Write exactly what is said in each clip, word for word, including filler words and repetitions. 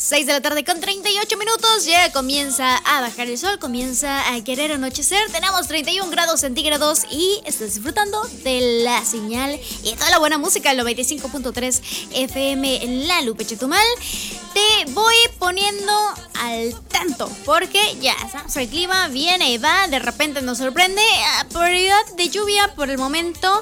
seis de la tarde con treinta y ocho minutos, ya comienza a bajar el sol, comienza a querer anochecer. Tenemos treinta y un grados centígrados y estás disfrutando de la señal y toda la buena música del noventa y cinco punto tres F M en La Lupe Chetumal. Te voy poniendo al tanto porque ya sabes, el clima viene y va, de repente nos sorprende. Probabilidad de lluvia por el momento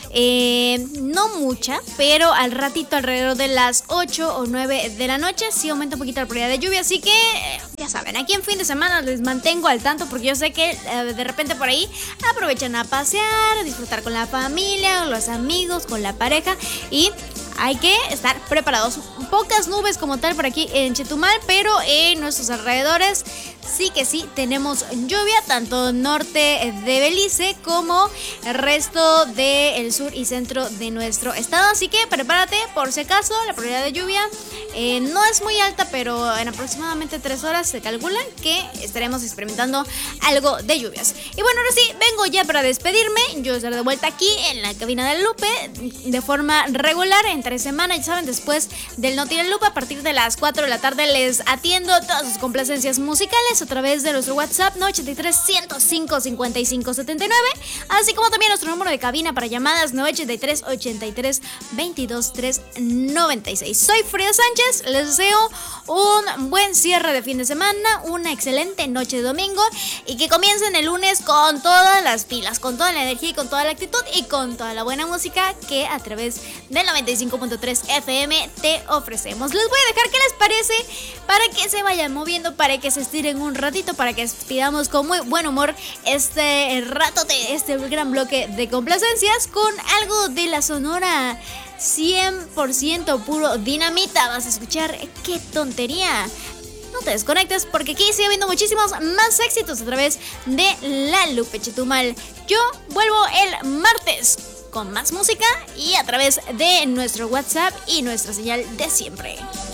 Eh, no mucha, pero al ratito alrededor de las ocho o nueve de la noche sí aumenta un poquito la probabilidad de lluvia, así que eh, ya saben, aquí en fin de semana les mantengo al tanto porque yo sé que eh, de repente por ahí aprovechan a pasear, a disfrutar con la familia, con los amigos, con la pareja y hay que estar preparados. Pocas nubes como tal por aquí en Chetumal, pero en nuestros alrededores sí que sí tenemos lluvia, tanto norte de Belice como el resto del sur y centro de nuestro estado. Así que prepárate por si acaso, la probabilidad de lluvia eh, no es muy alta, pero en aproximadamente tres horas se calcula que estaremos experimentando algo de lluvias. Y bueno, ahora sí, vengo ya para despedirme. Yo estaré de vuelta aquí en la cabina de Lupe de forma regular entre semana, ya saben, después del Noti de Lupe a partir de las cuatro de la tarde les atiendo todas sus complacencias musicales a través de nuestro WhatsApp nueve ocho tres, ciento cinco, cincuenta y cinco setenta y nueve, así como también nuestro número de cabina para llamadas nueve ocho tres, ochenta y tres, veintidós, trescientos noventa y seis. Soy Frida Sánchez, les deseo un buen cierre de fin de semana, una excelente noche de domingo y que comiencen el lunes con todas las pilas, con toda la energía y con toda la actitud y con toda la buena música que a través del noventa y cinco punto tres F M te ofrecemos. Les voy a dejar qué les parece para que se vayan moviendo, para que se estiren un ratito, para que despidamos con muy buen humor este rato de este gran bloque de complacencias con algo de la Sonora cien por ciento puro dinamita. Vas a escuchar qué tontería. No te desconectes porque aquí sigue habiendo muchísimos más éxitos a través de La Lupe Chetumal. Yo vuelvo el martes con más música y a través de nuestro WhatsApp y nuestra señal de siempre.